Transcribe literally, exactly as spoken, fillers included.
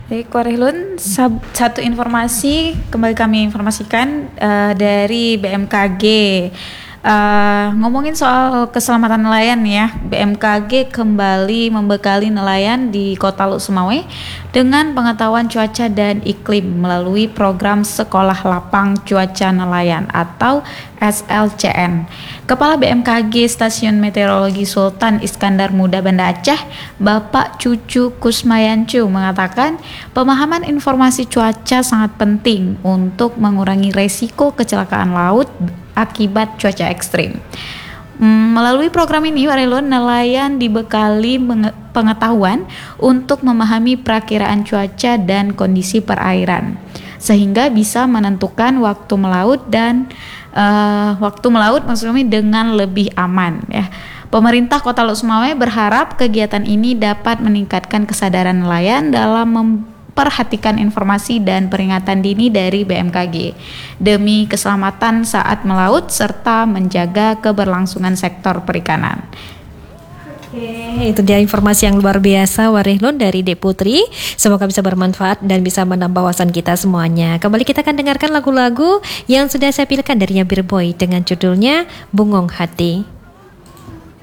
Baik, Korehlun, sab- satu informasi kembali kami informasikan uh, dari B M K G. Uh, ngomongin soal keselamatan nelayan ya, B M K G kembali membekali nelayan di Kota Luk Sumawe dengan pengetahuan cuaca dan iklim melalui program Sekolah Lapang Cuaca Nelayan atau S L C N. Kepala B M K G Stasiun Meteorologi Sultan Iskandar Muda Banda Aceh, Bapak Cucu Kusmayancu mengatakan pemahaman informasi cuaca sangat penting untuk mengurangi resiko kecelakaan laut akibat cuaca ekstrim. Melalui program ini, Warelon, nelayan dibekali pengetahuan untuk memahami perakiraan cuaca dan kondisi perairan, sehingga bisa menentukan waktu melaut dan uh, waktu melaut maksudnya dengan lebih aman ya. Pemerintah Kota Luk Sumawe berharap kegiatan ini dapat meningkatkan kesadaran nelayan dalam memperhatikan informasi dan peringatan dini dari B M K G demi keselamatan saat melaut serta menjaga keberlangsungan sektor perikanan. Oke, itu dia informasi yang luar biasa Warehlun dari Dek Putri. Semoga bisa bermanfaat dan bisa menambah wawasan kita semuanya. Kembali kita akan dengarkan lagu-lagu yang sudah saya pilihkan dari Yabir Boy dengan judulnya Bungong Hati.